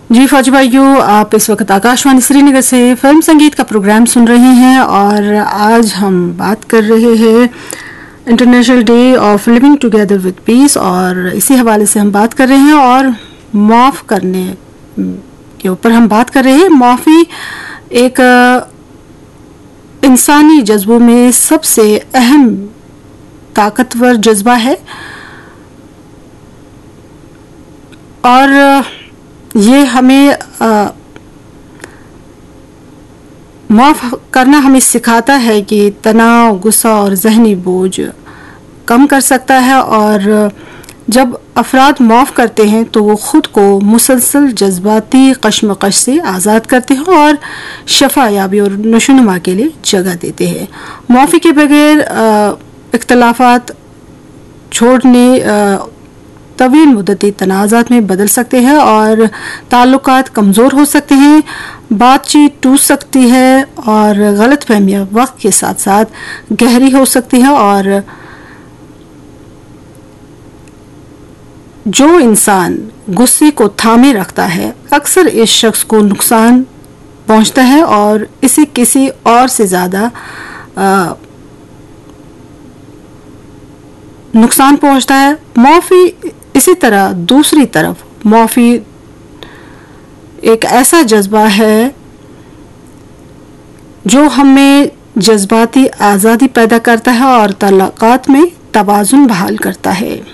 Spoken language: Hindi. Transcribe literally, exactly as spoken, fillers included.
जी फौजी भाइयों, आप इस वक्त आकाशवाणी श्रीनगर से फिल्म संगीत का प्रोग्राम सुन रहे हैं और आज हम बात कर रहे हैं international day of living together with piece और इसी हवाले से हम बात कर रहे हैं और माफ़ करने के ऊपर हम बात कर रहे हैं। माफ़ी एक इंसानी जज्बों में सबसे अहम ताकतवर जज्बा है और ये हमें माफ़ करना हमें सिखाता है कि तनाव, गुस्सा और जहनी बोझ कम कर सकता है और जब अफराद माफ़ करते हैं तो वो ख़ुद को मुसलसल जज्बाती कश्मकश से आज़ाद करते हैं और शफा याबी और नशोनुमा के लिए जगह देते हैं। माफ़ी के बगैर इख्तलाफात छोड़ने तवील मुद्दती तनाज़ात में बदल सकते हैं और ताल्लुकात कमज़ोर हो सकते हैं, बातचीत टूट सकती है और गलत फहमियाँ वक्त के साथ साथ गहरी हो सकती है और जो इंसान गुस्से को थामे रखता है अक्सर इस शख्स को नुकसान पहुंचता है और इसे किसी और से ज़्यादा नुकसान पहुंचता है। माफ़ी इसी तरह दूसरी तरफ माफ़ी एक ऐसा जज्बा है जो हमें जज्बाती आज़ादी पैदा करता है और ताल्लुकात में तवाज़ुन बहाल करता है।